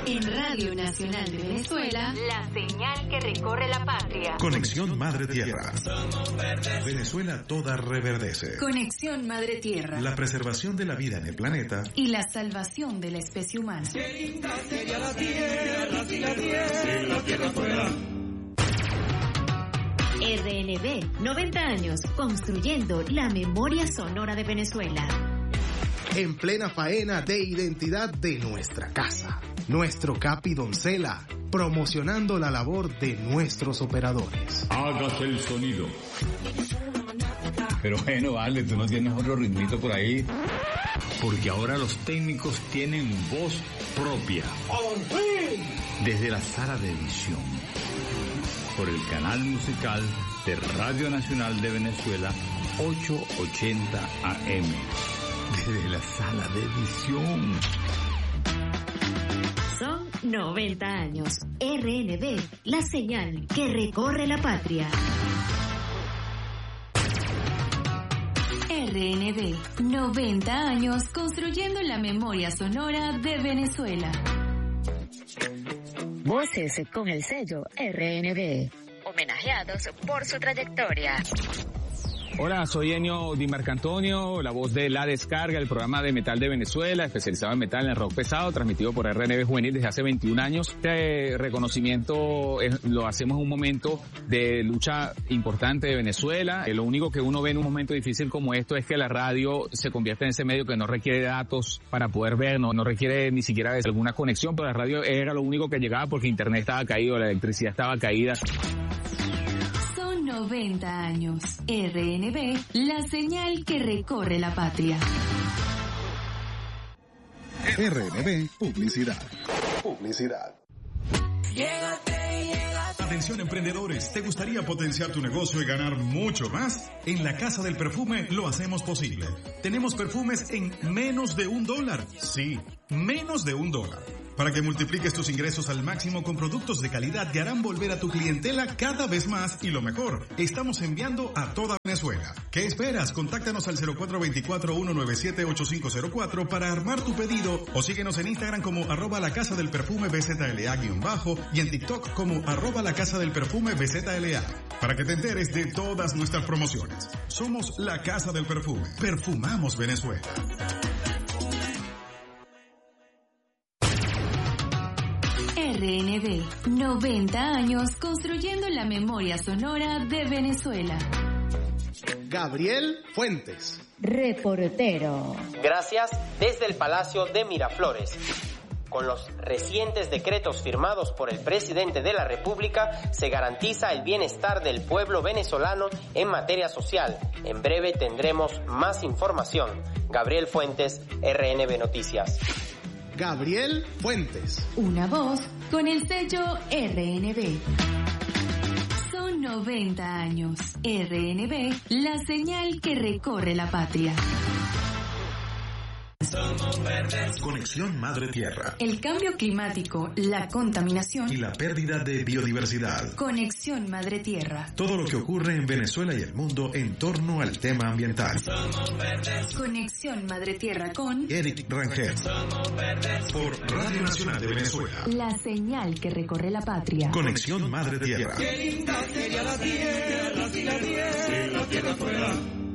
En Radio Nacional de Venezuela, la señal que recorre la patria. Conexión Madre Tierra. Venezuela toda reverdece. Conexión Madre Tierra. La preservación de la vida en el planeta y la salvación de la especie humana. Qué linda sería la tierra si la tierra fuera. RNB, 90 años, construyendo la memoria sonora de Venezuela. En plena faena de identidad de nuestra casa, nuestro Capi Doncella, promocionando la labor de nuestros operadores. Hágase el sonido. Pero bueno, vale, tú no tienes otro ritmito por ahí. Porque ahora los técnicos tienen voz propia. Desde la sala de edición. Por el canal musical de Radio Nacional de Venezuela, 880 AM. Desde la sala de edición. Son 90 años. RNB, la señal que recorre la patria. RNB, 90 años construyendo la memoria sonora de Venezuela. Voces con el sello RNB, homenajeados por su trayectoria. Hola, soy Ennio Di Marcantonio, la voz de La Descarga, el programa de metal de Venezuela, especializado en metal, en rock pesado, transmitido por RNB Juvenil desde hace 21 años. Este reconocimiento lo hacemos en un momento de lucha importante de Venezuela. Lo único que uno ve en un momento difícil como esto es que la radio se convierte en ese medio que no requiere datos para poder ver, no requiere ni siquiera alguna conexión, pero la radio era lo único que llegaba porque internet estaba caído, la electricidad estaba caída. 90 años. RNB, la señal que recorre la patria. RNB Publicidad. Atención emprendedores, ¿te gustaría potenciar tu negocio y ganar mucho más? En la Casa del Perfume lo hacemos posible. Tenemos perfumes en menos de $1. Sí, menos de $1. Para que multipliques tus ingresos al máximo con productos de calidad que harán volver a tu clientela cada vez más y lo mejor. Estamos enviando a toda Venezuela. ¿Qué esperas? Contáctanos al 0424-197-8504 para armar tu pedido o síguenos en Instagram como @lacasadelperfume_BZLA- y en TikTok como @lacasadelperfume_BZLA para que te enteres de todas nuestras promociones. Somos La Casa del Perfume. Perfumamos Venezuela. RNB, 90 años construyendo la memoria sonora de Venezuela. Gabriel Fuentes, reportero. Gracias desde el Palacio de Miraflores. Con los recientes decretos firmados por el presidente de la República, se garantiza el bienestar del pueblo venezolano en materia social. En breve tendremos más información. Gabriel Fuentes, RNB Noticias. Gabriel Fuentes. Una voz con el sello RNB. Son 90 años. RNB, la señal que recorre la patria. Somos verdes. Conexión Madre Tierra. El cambio climático, la contaminación y la pérdida de biodiversidad. Conexión Madre Tierra. Todo lo que ocurre en Venezuela y el mundo en torno al tema ambiental. Somos verdes. Conexión Madre Tierra con Eric Rangel. Somos verdes. Por Radio Nacional de Venezuela. La señal que recorre la patria. Conexión Madre Tierra. Qué linda sería la tierra si la tierra fuera.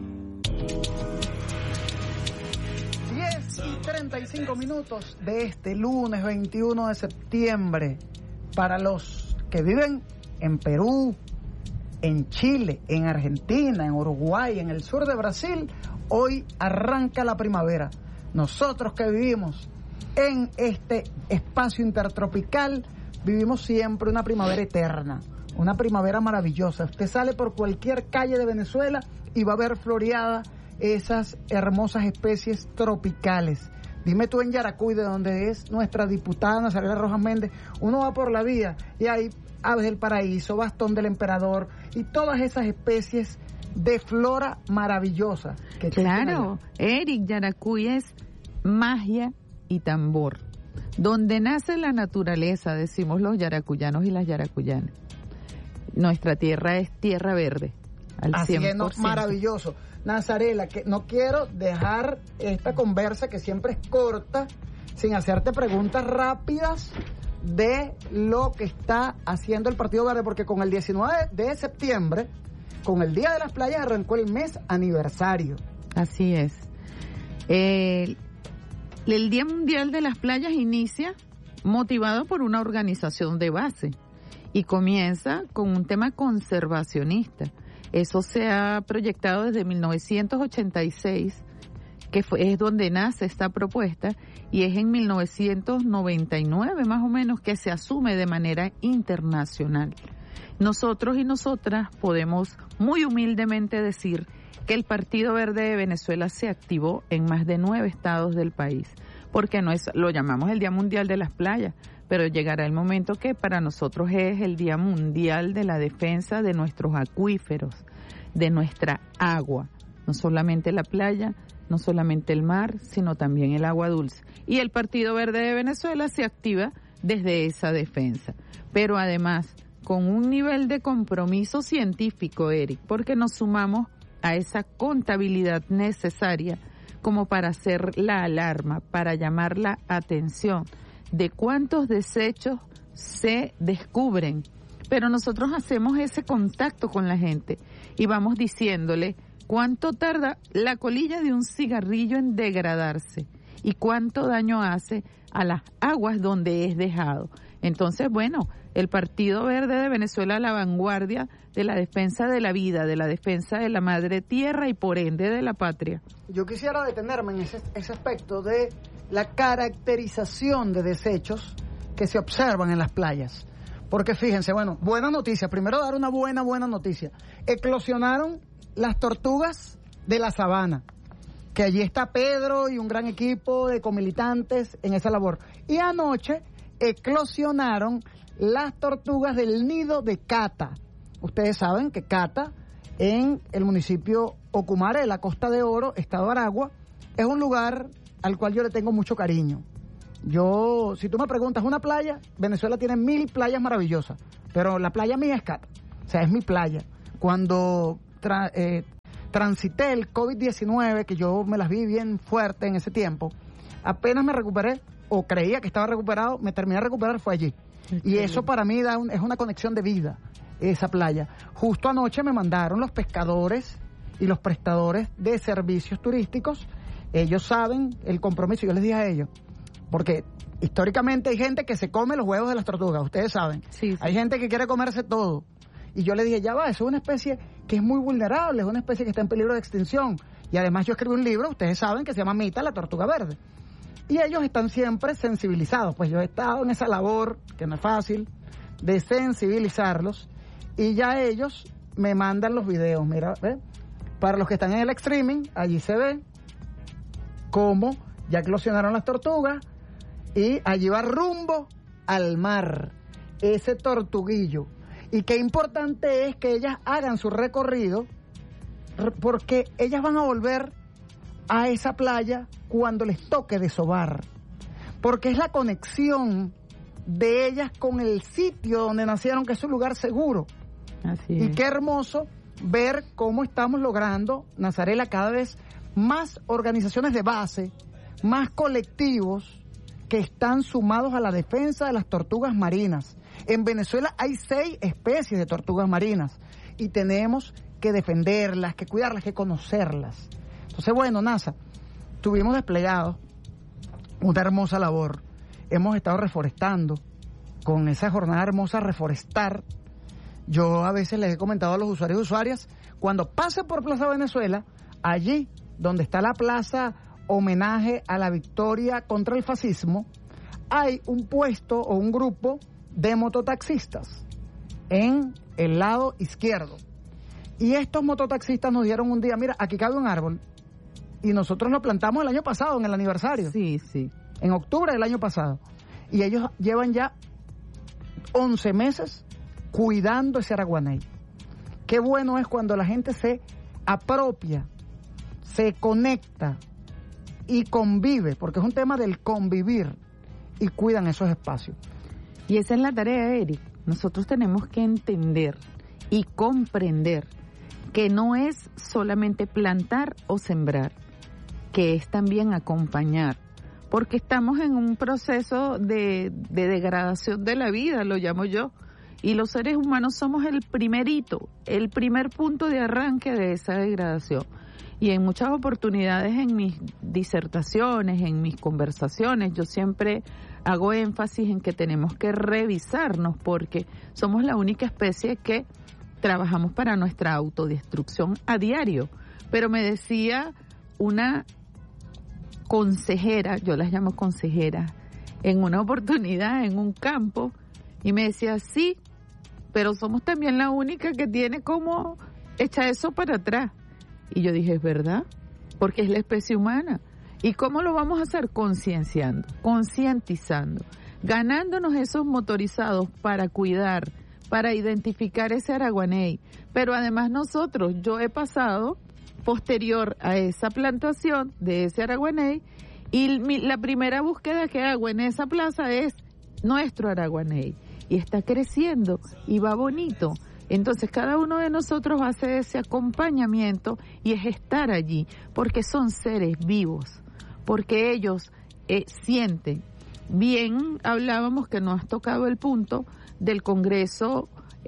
10:35 de este lunes 21 de septiembre. Para los que viven en Perú, en Chile, en Argentina, en Uruguay, en el sur de Brasil, hoy arranca la primavera. Nosotros que vivimos en este espacio intertropical, vivimos siempre una primavera eterna, una primavera maravillosa. Usted sale por cualquier calle de Venezuela y va a ver floreada esas hermosas especies tropicales. Dime tú en Yaracuy, de donde es nuestra diputada Nazarela Rojas Méndez, uno va por la vía y hay aves del paraíso, bastón del emperador y todas esas especies de flora maravillosa. Claro, Eric, Yaracuy es magia y tambor. Donde nace la naturaleza, decimos los yaracuyanos y las yaracuyanas. Nuestra tierra es tierra verde, al 100%. Así es, no, maravilloso. Nazarela, que no quiero dejar esta conversa que siempre es corta, sin hacerte preguntas rápidas de lo que está haciendo el Partido Verde, porque con el 19 de septiembre, con el Día de las Playas, arrancó el mes aniversario. Así es. El Día Mundial de las Playas inicia motivado por una organización de base y comienza con un tema conservacionista. Eso se ha proyectado desde 1986, que es donde nace esta propuesta, y es en 1999 más o menos que se asume de manera internacional. Nosotros y nosotras podemos muy humildemente decir que el Partido Verde de Venezuela se activó en más de 9 estados del país, porque no es, lo llamamos el Día Mundial de las Playas, pero llegará el momento que para nosotros es el Día Mundial de la defensa de nuestros acuíferos, de nuestra agua, no solamente la playa, no solamente el mar, sino también el agua dulce. Y el Partido Verde de Venezuela se activa desde esa defensa, pero además con un nivel de compromiso científico, Eric, porque nos sumamos a esa contabilidad necesaria como para hacer la alarma, para llamar la atención de cuántos desechos se descubren. Pero nosotros hacemos ese contacto con la gente y vamos diciéndole cuánto tarda la colilla de un cigarrillo en degradarse y cuánto daño hace a las aguas donde es dejado. Entonces, bueno, el Partido Verde de Venezuela a la vanguardia de la defensa de la vida, de la defensa de la madre tierra y por ende de la patria. Yo quisiera detenerme en ese aspecto de la caracterización de desechos que se observan en las playas. Porque fíjense, bueno, buena noticia. Primero dar una buena noticia. Eclosionaron las tortugas de la sabana, que allí está Pedro y un gran equipo de comilitantes en esa labor. Y anoche eclosionaron las tortugas del nido de Cata. Ustedes saben que Cata, en el municipio Ocumare de la Costa de Oro, estado Aragua, es un lugar al cual yo le tengo mucho cariño. Yo, si tú me preguntas una playa, Venezuela tiene 1000 playas maravillosas, pero la playa mía es Cata, o sea, es mi playa. Cuando transité el COVID-19, que yo me las vi bien fuerte en ese tiempo, apenas me recuperé, o creía que estaba recuperado, me terminé de recuperar, fue allí. Y eso para mí es una conexión de vida, esa playa. Justo anoche me mandaron los pescadores y los prestadores de servicios turísticos. Ellos saben el compromiso, yo les dije a ellos, porque históricamente hay gente que se come los huevos de las tortugas, ustedes saben. Sí. Hay gente que quiere comerse todo. Y yo les dije, ya va, eso es una especie que es muy vulnerable, es una especie que está en peligro de extinción. Y además yo escribí un libro, ustedes saben, que se llama Mita, la tortuga verde. Y ellos están siempre sensibilizados. Pues yo he estado en esa labor, que no es fácil, de sensibilizarlos. Y ya ellos me mandan los videos. Mira, ¿ve? Para los que están en el streaming, allí se ve cómo ya eclosionaron las tortugas y allí va rumbo al mar ese tortuguillo. Y qué importante es que ellas hagan su recorrido, porque ellas van a volver a esa playa cuando les toque desovar, porque es la conexión de ellas con el sitio donde nacieron, que es un lugar seguro. Así es. Y qué hermoso ver cómo estamos logrando, Nazarela, cada vez más organizaciones de base, más colectivos que están sumados a la defensa de las tortugas marinas. En Venezuela hay 6 especies de tortugas marinas y tenemos que defenderlas, que cuidarlas, que conocerlas. Entonces, bueno, NASA, tuvimos desplegados una hermosa labor. Hemos estado reforestando con esa jornada hermosa Reforestar. Yo a veces les he comentado a los usuarios y usuarias, cuando pasen por Plaza Venezuela, allí donde está la plaza homenaje a la victoria contra el fascismo, hay un puesto o un grupo de mototaxistas en el lado izquierdo. Y estos mototaxistas nos dieron un día, mira, aquí cabe un árbol. Y nosotros lo plantamos el año pasado, en el aniversario. Sí, sí. En octubre del año pasado. Y ellos llevan ya 11 meses cuidando ese araguaney. Qué bueno es cuando la gente se apropia, se conecta y convive, porque es un tema del convivir, y cuidan esos espacios. Y esa es la tarea, Eric. Nosotros tenemos que entender y comprender que no es solamente plantar o sembrar, que es también acompañar, porque estamos en un proceso de degradación de la vida, lo llamo yo, y los seres humanos somos el primer hito, el primer punto de arranque de esa degradación. Y en muchas oportunidades en mis disertaciones, en mis conversaciones, yo siempre hago énfasis en que tenemos que revisarnos porque somos la única especie que trabajamos para nuestra autodestrucción a diario. Pero me decía una consejera, yo las llamo consejeras, en una oportunidad en un campo, y me decía, sí, pero somos también la única que tiene como echa eso para atrás. Y yo dije, es verdad, porque es la especie humana. ¿Y cómo lo vamos a hacer? Concienciando, concientizando, ganándonos esos motorizados para cuidar, para identificar ese araguaney. Pero además nosotros, yo he pasado posterior a esa plantación de ese araguaney y la primera búsqueda que hago en esa plaza es nuestro araguaney. Y está creciendo y va bonito. Entonces cada uno de nosotros hace ese acompañamiento y es estar allí, porque son seres vivos, porque ellos sienten. Bien, hablábamos que no has tocado el punto del Congreso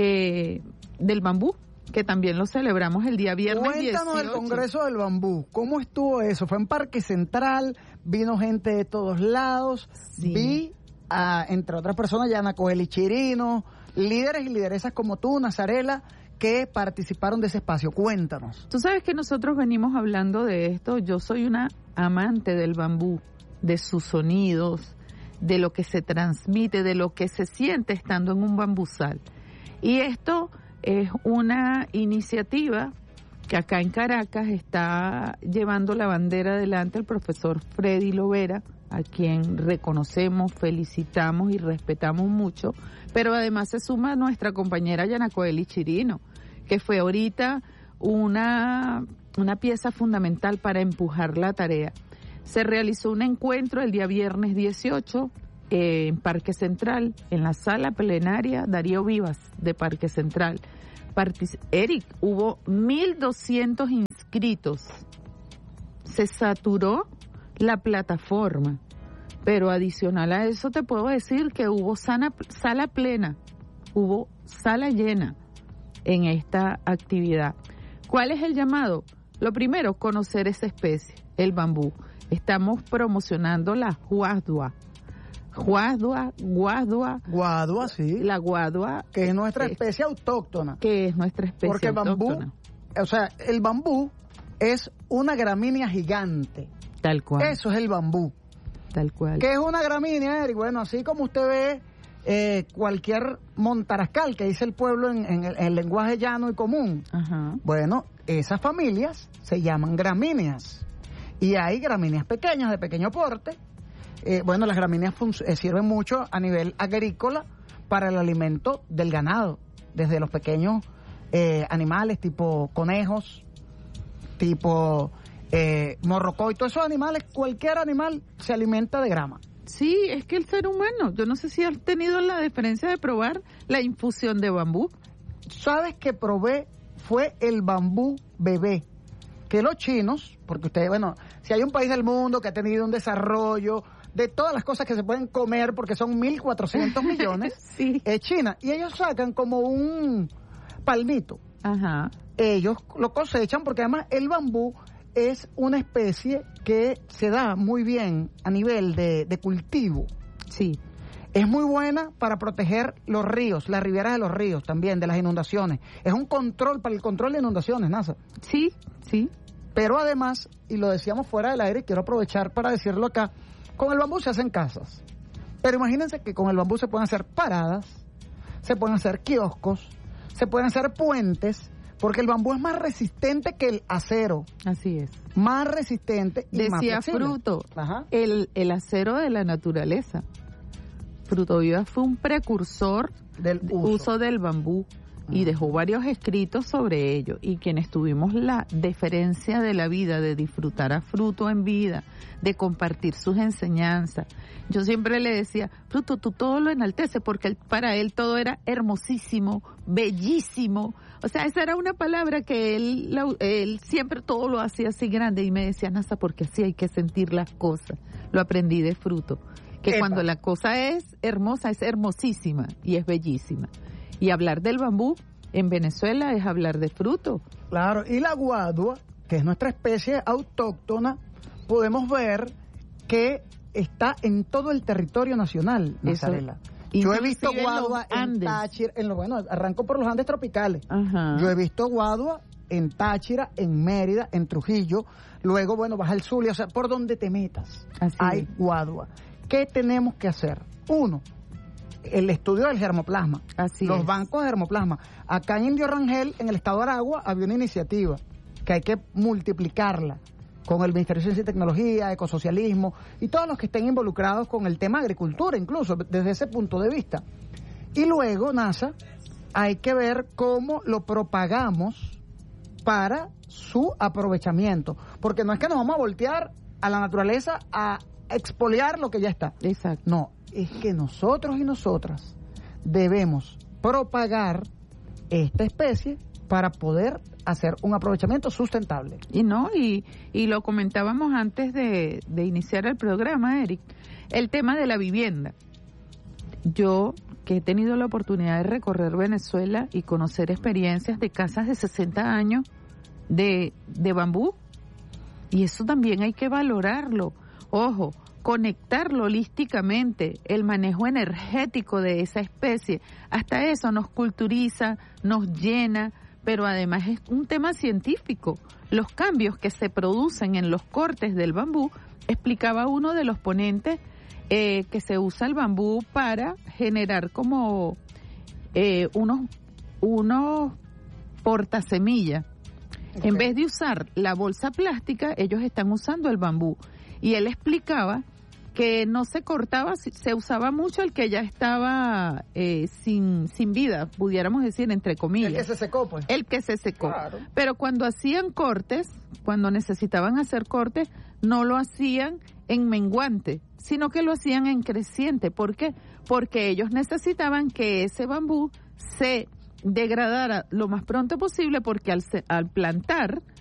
del Bambú, que también lo celebramos el día viernes 18. Cuéntanos del Congreso del Bambú, ¿cómo estuvo eso? ¿Fue en Parque Central? ¿Vino gente de todos lados? Sí. Vi, entre otras personas, Yana Coeli Chirino, líderes y lideresas como tú, Nazarela, que participaron de ese espacio. Cuéntanos. Tú sabes que nosotros venimos hablando de esto. Yo soy una amante del bambú, de sus sonidos, de lo que se transmite, de lo que se siente estando en un bambuzal. Y esto es una iniciativa que acá en Caracas está llevando la bandera adelante el profesor Freddy Lovera, a quien reconocemos, felicitamos y respetamos mucho, pero además se suma nuestra compañera Yana Coeli Chirino, que fue ahorita una pieza fundamental para empujar la tarea. Se realizó un encuentro el día viernes 18 en Parque Central, en la sala plenaria Darío Vivas de Parque Central. Eric, hubo 1.200 inscritos. Se saturó la plataforma, pero adicional a eso te puedo decir que hubo sala plena, hubo sala llena en esta actividad. ¿Cuál es el llamado? Lo primero, conocer esa especie, el bambú. Estamos promocionando la guadua, sí. La guadua, que es nuestra especie autóctona. Que es nuestra especie porque autóctona. El bambú es una gramínea gigante. Tal cual. Eso es el bambú. Tal cual. ¿Qué es una gramínea, Eric? Bueno, así como usted ve cualquier montarascal que dice el pueblo en el lenguaje llano y común. Ajá. Bueno, esas familias se llaman gramíneas. Y hay gramíneas pequeñas, de pequeño porte. Las gramíneas sirven mucho a nivel agrícola para el alimento del ganado. Desde los pequeños animales tipo conejos, tipo morrocoy, todos esos animales, cualquier animal se alimenta de grama. Sí, es que el ser humano, yo no sé si has tenido la deferencia de probar la infusión de bambú. ¿Sabes que probé? Fue el bambú bebé, que los chinos, porque ustedes, si hay un país del mundo que ha tenido un desarrollo de todas las cosas que se pueden comer, porque son 1.400 millones, sí. Es China, y ellos sacan como un palmito. Ajá. Ellos lo cosechan porque además el bambú es una especie que se da muy bien a nivel de cultivo. Sí. Es muy buena para proteger los ríos, las riberas de los ríos también, de las inundaciones. Es un control para el control de inundaciones, NASA. Sí, sí. Pero además, y lo decíamos fuera del aire, quiero aprovechar para decirlo acá, con el bambú se hacen casas. Pero imagínense que con el bambú se pueden hacer paradas, se pueden hacer kioscos, se pueden hacer puentes, porque el bambú es más resistente que el acero. Así es. Más resistente y decía más flexible. Fruto, Ajá. el acero de la naturaleza. Fruto Vivas fue un precursor del uso del bambú y dejó varios escritos sobre ello. Y quienes tuvimos la deferencia de la vida, de disfrutar a Fruto en vida, de compartir sus enseñanzas. Yo siempre le decía, Fruto, tú todo lo enalteces, porque para él todo era hermosísimo, bellísimo, O sea, esa era una palabra que él siempre todo lo hacía así grande y me decía, Nasa, porque así hay que sentir las cosas. Lo aprendí de fruto. Que cuando la cosa es hermosa, es hermosísima y es bellísima. Y hablar del bambú en Venezuela es hablar de fruto. Claro, y la guadua, que es nuestra especie autóctona, podemos ver que está en todo el territorio nacional, Nazarela. Yo he visto guadua en Táchira, arranco por los Andes tropicales. Ajá. Yo he visto guadua en Táchira, en Mérida, en Trujillo, luego, baja el Zulia, o sea, por donde te metas hay guadua. ¿Qué tenemos que hacer? Uno, el estudio del germoplasma, los bancos de germoplasma. Acá en Indio Rangel, en el estado de Aragua, había una iniciativa que hay que multiplicarla con el Ministerio de Ciencia y Tecnología, Ecosocialismo y todos los que estén involucrados con el tema agricultura, incluso desde ese punto de vista. Y luego, NASA, hay que ver cómo lo propagamos para su aprovechamiento, porque no es que nos vamos a voltear a la naturaleza a expoliar lo que ya está. Exacto. No, es que nosotros y nosotras debemos propagar esta especie para poder hacer un aprovechamiento sustentable. Y lo comentábamos antes de iniciar el programa, Eric, el tema de la vivienda. Yo, que he tenido la oportunidad de recorrer Venezuela y conocer experiencias de casas de 60 años de bambú, y eso también hay que valorarlo. Ojo, conectarlo holísticamente, el manejo energético de esa especie, hasta eso nos culturiza, nos llena, pero además es un tema científico. Los cambios que se producen en los cortes del bambú, explicaba uno de los ponentes que se usa el bambú para generar como unos portasemillas. Okay. En vez de usar la bolsa plástica, ellos están usando el bambú. Y él explicaba que no se cortaba, se usaba mucho el que ya estaba sin vida, pudiéramos decir, entre comillas. El que se secó, pues. El que se secó. Claro. Pero cuando hacían cortes, cuando necesitaban hacer cortes, no lo hacían en menguante, sino que lo hacían en creciente. ¿Por qué? Porque ellos necesitaban que ese bambú se degradara lo más pronto posible, porque al plantar